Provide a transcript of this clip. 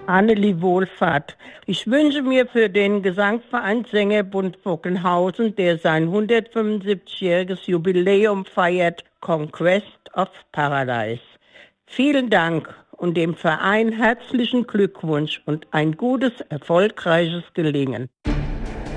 Annelie Wohlfahrt. Ich wünsche mir für den Gesangverein Sängerbund Bockenhausen, der sein 175-jähriges Jubiläum feiert, Conquest of Paradise. Vielen Dank und dem Verein herzlichen Glückwunsch und ein gutes, erfolgreiches Gelingen.